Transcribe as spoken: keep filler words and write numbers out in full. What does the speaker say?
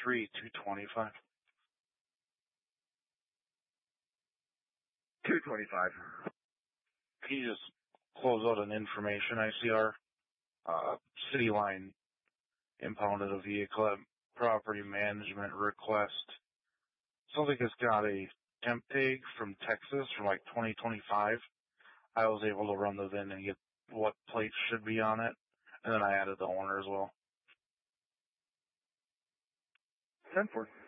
three two twenty-five. two twenty-five. Can you just close out an information? I see our uh, city line impounded a vehicle at property management request. Sounds like it's got a temp tag from Texas from like twenty twenty-five. I was able to run the V I N and get what plates should be on it, and then I added the owner as well. ten four.